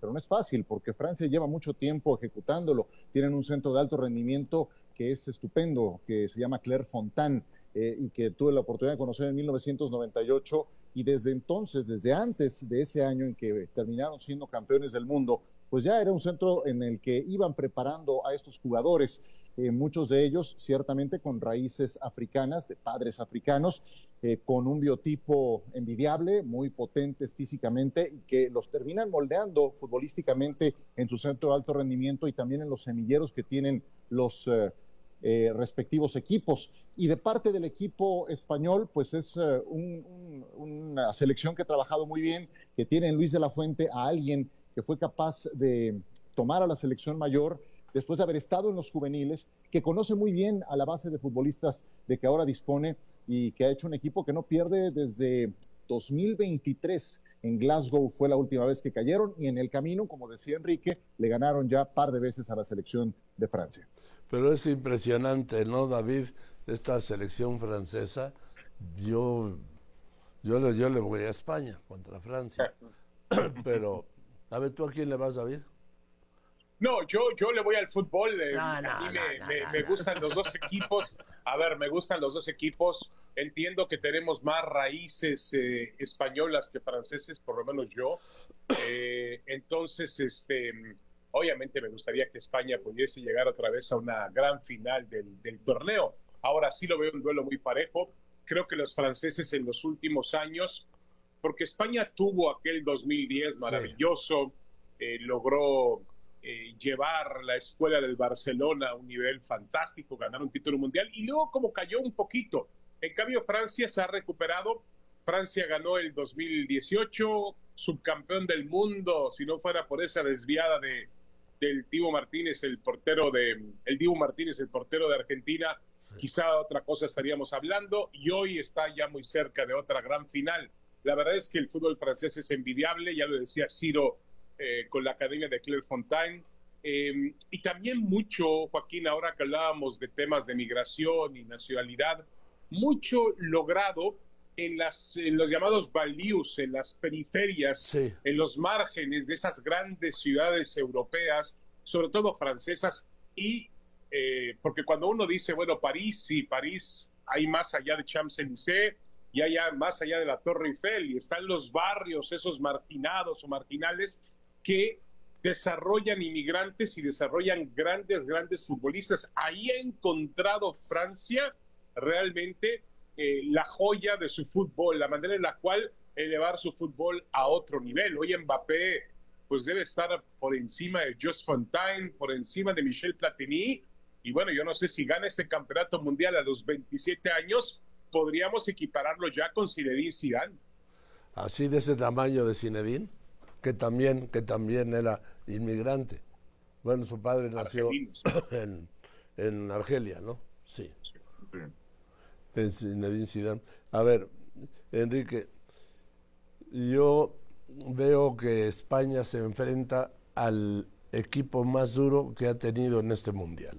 pero no es fácil porque Francia lleva mucho tiempo ejecutándolo. Tienen un centro de alto rendimiento que es estupendo, que se llama Clairefontaine, y que tuve la oportunidad de conocer en 1998, y desde entonces, desde antes de ese año en que terminaron siendo campeones del mundo, pues ya era un centro en el que iban preparando a estos jugadores, muchos de ellos ciertamente con raíces africanas, de padres africanos, con un biotipo envidiable, muy potentes físicamente y que los terminan moldeando futbolísticamente en su centro de alto rendimiento y también en los semilleros que tienen los respectivos equipos. Y de parte del equipo español, pues es una selección que ha trabajado muy bien, que tiene en Luis de la Fuente a alguien que fue capaz de tomar a la selección mayor después de haber estado en los juveniles, que conoce muy bien a la base de futbolistas de que ahora dispone y que ha hecho un equipo que no pierde desde 2023. En Glasgow fue la última vez que cayeron y en el camino, como decía Enrique, le ganaron ya un par de veces a la selección de Francia. Pero es impresionante, ¿no, David? Esta selección francesa, yo le voy a España contra Francia. Pero, a ver, ¿tú a quién le vas, David? No, yo le voy al fútbol. A mí me gustan los dos equipos. A ver, me gustan los dos equipos. Entiendo que tenemos más raíces españolas que franceses, por lo menos yo. Entonces, obviamente me gustaría que España pudiese llegar otra vez a una gran final del torneo. Ahora sí lo veo un duelo muy parejo. Creo que los franceses en los últimos años, porque España tuvo aquel 2010 maravilloso, logró llevar la escuela del Barcelona a un nivel fantástico, ganar un título mundial, y luego como cayó un poquito. En cambio, Francia se ha recuperado. Francia ganó el 2018, subcampeón del mundo, si no fuera por esa desviada del Dibu Martínez, el portero de Argentina, quizá otra cosa estaríamos hablando, y hoy está ya muy cerca de otra gran final. La verdad es que el fútbol francés es envidiable, ya lo decía Ciro, con la Academia de Clairefontaine, y también mucho, Joaquín, ahora que hablábamos de temas de migración y nacionalidad, mucho logrado en los llamados banlieues, en las periferias, en los márgenes de esas grandes ciudades europeas, sobre todo francesas, y porque cuando uno dice, bueno, París hay más allá de Champs-Élysées, y hay más allá de la Torre Eiffel, y están los barrios, esos marginados o marginales, que desarrollan inmigrantes y desarrollan grandes futbolistas. Ahí ha encontrado Francia realmente la joya de su fútbol, la manera en la cual elevar su fútbol a otro nivel. Hoy Mbappé pues debe estar por encima de Just Fontaine, por encima de Michel Platini, y bueno, yo no sé si gana este campeonato mundial a los 27 años, podríamos equipararlo ya con Zinedine Zidane. Así de ese tamaño de Zinedine, que también era inmigrante. Bueno, su padre nació en Argelia, ¿no? Sí. En Zinedine Zidane. A ver, Enrique, yo veo que España se enfrenta al equipo más duro que ha tenido en este mundial.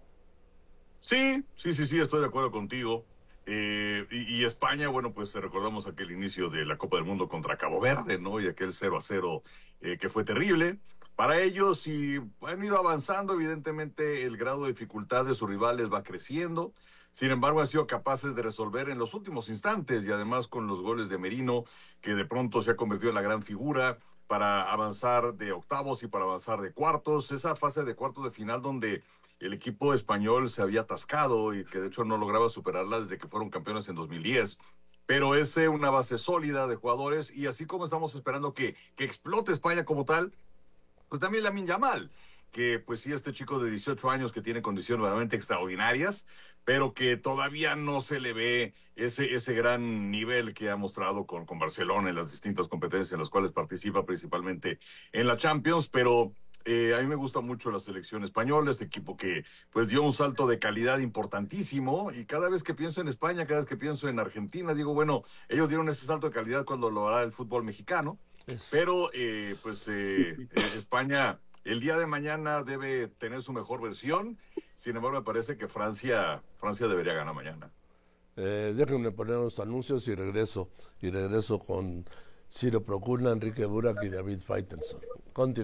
Sí, estoy de acuerdo contigo. Y España, bueno, pues recordamos aquel inicio de la Copa del Mundo contra Cabo Verde, ¿no? Y aquel 0-0 que fue terrible para ellos, y han ido avanzando. Evidentemente el grado de dificultad de sus rivales va creciendo. Sin embargo, han sido capaces de resolver en los últimos instantes, y además con los goles de Merino, que de pronto se ha convertido en la gran figura para avanzar de octavos y para avanzar de cuartos. Esa fase de cuartos de final donde el equipo español se había atascado y que de hecho no lograba superarla desde que fueron campeones en 2010. Pero es una base sólida de jugadores, y así como estamos esperando que explote España como tal, pues también Lamine Yamal, que pues sí, este chico de 18 años que tiene condiciones realmente extraordinarias, pero que todavía no se le ve ese gran nivel que ha mostrado con Barcelona en las distintas competencias en las cuales participa, principalmente en la Champions. Pero a mí me gusta mucho la selección española, este equipo que pues dio un salto de calidad importantísimo, y cada vez que pienso en España, cada vez que pienso en Argentina, digo, bueno, ellos dieron ese salto de calidad cuando lo hará el fútbol mexicano, pero España el día de mañana debe tener su mejor versión. Sin embargo, me parece que Francia debería ganar mañana. Déjenme poner los anuncios y regreso con Ciro Procuna, Enrique Burak y David Faitelson.